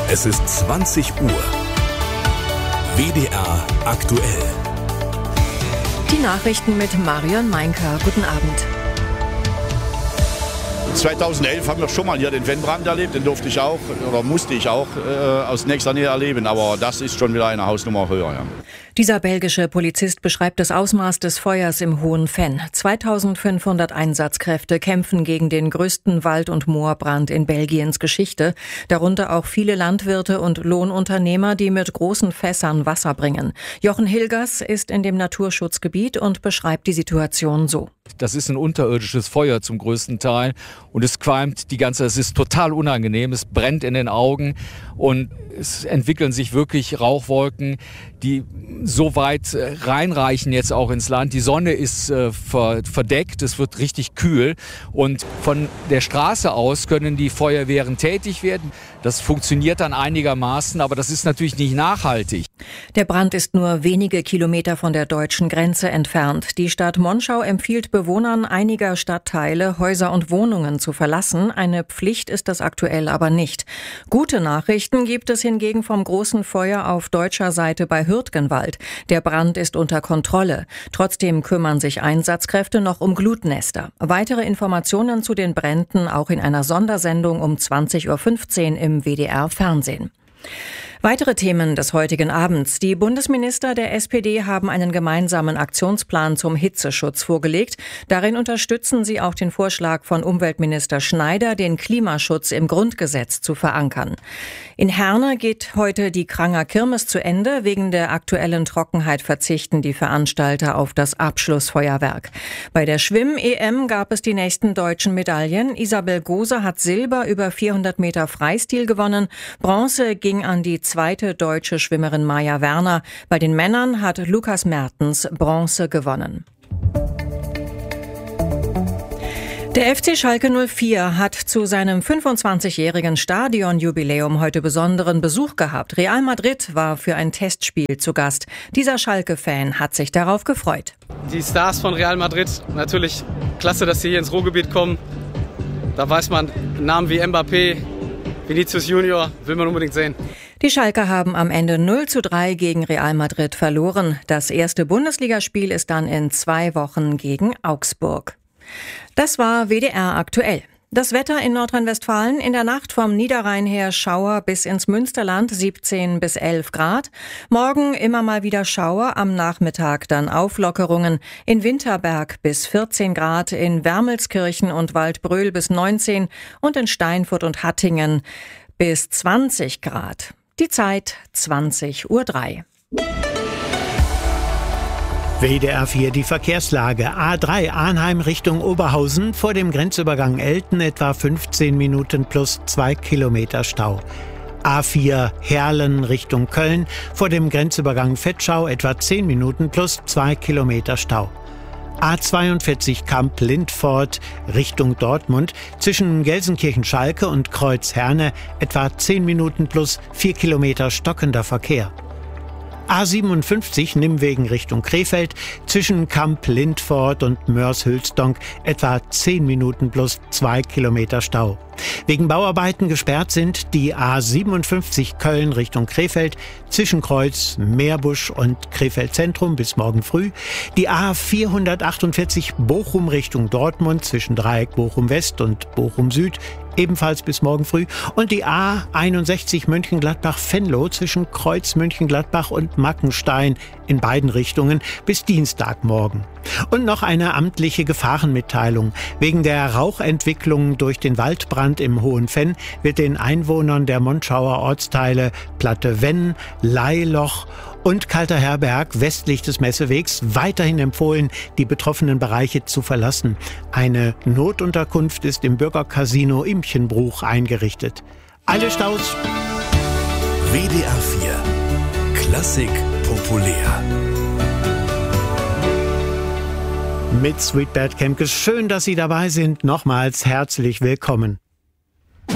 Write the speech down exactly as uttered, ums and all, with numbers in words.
Es ist zwanzig Uhr. W D R aktuell. Die Nachrichten mit Marion Meinker. Guten Abend. zweitausendelf haben wir schon mal hier den Wendbrand erlebt, den durfte ich auch, oder musste ich auch äh, aus nächster Nähe erleben, aber das ist schon wieder eine Hausnummer höher. Ja. Dieser belgische Polizist beschreibt das Ausmaß des Feuers im Hohen Venn. zweitausendfünfhundert Einsatzkräfte kämpfen gegen den größten Wald- und Moorbrand in Belgiens Geschichte, darunter auch viele Landwirte und Lohnunternehmer, die mit großen Fässern Wasser bringen. Jochen Hilgers ist in dem Naturschutzgebiet und beschreibt die Situation so. Das ist ein unterirdisches Feuer zum größten Teil und es qualmt die ganze, es ist total unangenehm, es brennt in den Augen und es entwickeln sich wirklich Rauchwolken, die so weit reinreichen jetzt auch ins Land. Die Sonne ist äh, verdeckt, es wird richtig kühl und von der Straße aus können die Feuerwehren tätig werden. Das funktioniert dann einigermaßen, aber das ist natürlich nicht nachhaltig. Der Brand ist nur wenige Kilometer von der deutschen Grenze entfernt. Die Stadt Monschau empfiehlt Bewohnern einiger Stadtteile, Häuser und Wohnungen zu verlassen. Eine Pflicht ist das aktuell aber nicht. Gute Nachrichten gibt es hingegen vom großen Feuer auf deutscher Seite bei Hürtgenwald. Der Brand ist unter Kontrolle. Trotzdem kümmern sich Einsatzkräfte noch um Glutnester. Weitere Informationen zu den Bränden auch in einer Sondersendung um zwanzig Uhr fünfzehn im W D R Fernsehen. Weitere Themen des heutigen Abends. Die Bundesminister der S P D haben einen gemeinsamen Aktionsplan zum Hitzeschutz vorgelegt. Darin unterstützen sie auch den Vorschlag von Umweltminister Schneider, den Klimaschutz im Grundgesetz zu verankern. In Herne geht heute die Kranger Kirmes zu Ende. Wegen der aktuellen Trockenheit verzichten die Veranstalter auf das Abschlussfeuerwerk. Bei der Schwimm-E M gab es die nächsten deutschen Medaillen. Isabel Gose hat Silber über vierhundert Meter Freistil gewonnen. Bronze ging an die zweite deutsche Schwimmerin Maja Werner. Bei den Männern hat Lukas Mertens Bronze gewonnen. Der F C Schalke null vier hat zu seinem fünfundzwanzigjährigen Stadionjubiläum heute besonderen Besuch gehabt. Real Madrid war für ein Testspiel zu Gast. Dieser Schalke-Fan hat sich darauf gefreut. Die Stars von Real Madrid, natürlich klasse, dass sie hier ins Ruhrgebiet kommen. Da weiß man, Namen wie Mbappé, Vinicius Junior will man unbedingt sehen. Die Schalker haben am Ende null zu drei gegen Real Madrid verloren. Das erste Bundesligaspiel ist dann in zwei Wochen gegen Augsburg. Das war W D R aktuell. Das Wetter in Nordrhein-Westfalen: in der Nacht vom Niederrhein her Schauer bis ins Münsterland, siebzehn bis elf Grad. Morgen immer mal wieder Schauer, am Nachmittag dann Auflockerungen. In Winterberg bis vierzehn Grad, in Wermelskirchen und Waldbröl bis neunzehn und in Steinfurt und Hattingen bis zwanzig Grad. Die Zeit zwanzig Uhr drei. W D R vier, die Verkehrslage. A drei Arnheim Richtung Oberhausen, vor dem Grenzübergang Elten etwa fünfzehn Minuten plus zwei Kilometer Stau. A vier Herlen Richtung Köln, vor dem Grenzübergang Vetschau etwa zehn Minuten plus zwei Kilometer Stau. A zweiundvierzig Kamp-Lindfort Richtung Dortmund, zwischen Gelsenkirchen-Schalke und Kreuz-Herne etwa zehn Minuten plus vier Kilometer stockender Verkehr. A siebenundfünfzig Nimwegen Richtung Krefeld, zwischen Kamp-Lindfort und Moers-Hülsdonk etwa zehn Minuten plus zwei Kilometer Stau. Wegen Bauarbeiten gesperrt sind die A siebenundfünfzig Köln Richtung Krefeld, zwischen Kreuz, Meerbusch und Krefeld Zentrum bis morgen früh, die A vierhundertachtundvierzig Bochum Richtung Dortmund, zwischen Dreieck Bochum West und Bochum Süd ebenfalls bis morgen früh, und die A einundsechzig Mönchengladbach-Venlo zwischen Kreuz Mönchengladbach und Mackenstein in beiden Richtungen bis Dienstagmorgen. Und noch eine amtliche Gefahrenmitteilung. Wegen der Rauchentwicklung durch den Waldbrand im Hohen Venn wird den Einwohnern der Monschauer Ortsteile Platte Venn, Leiloch und Kalter Herberg westlich des Messewegs weiterhin empfohlen, die betroffenen Bereiche zu verlassen. Eine Notunterkunft ist im Bürgercasino Imchenbruch eingerichtet. Alle Staus. W D R vier Klassik populär. Mit Sweetbert Kemke. Schön, dass Sie dabei sind. Nochmals herzlich willkommen.